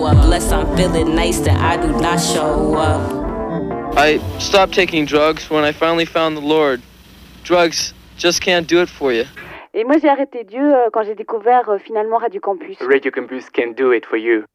up. Unless I'm feeling nice, then I do not show up. I stopped taking drugs when I finally found the Lord. Drugs just can't do it for you. Et moi j'ai arrêté Dieu quand j'ai découvert finalement Radio Campus. Radio Campus can do it for you.